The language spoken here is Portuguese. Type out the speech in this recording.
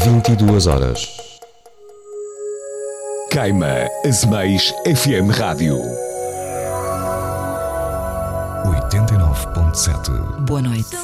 22 horas. Queima Azeméis FM Rádio 89.7. Boa noite.